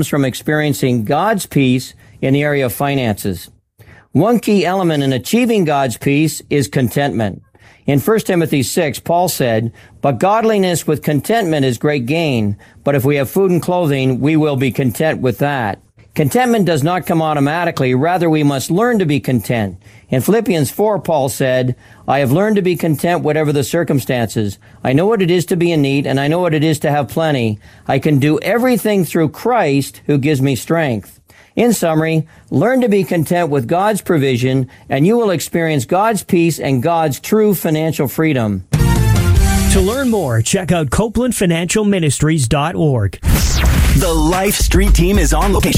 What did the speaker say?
from experiencing God's peace in the area of finances. One key element in achieving God's peace is contentment. In 1 Timothy 6, Paul said, "But godliness with contentment is great gain, but if we have food and clothing, we will be content with that." Contentment does not come automatically. Rather, we must learn to be content. In Philippians 4, Paul said, "I have learned to be content whatever the circumstances. I know what it is to be in need, and I know what it is to have plenty. I can do everything through Christ who gives me strength." In summary, learn to be content with God's provision, and you will experience God's peace and God's true financial freedom. To learn more, check out CopelandFinancialMinistries.org. The Life Street team is on location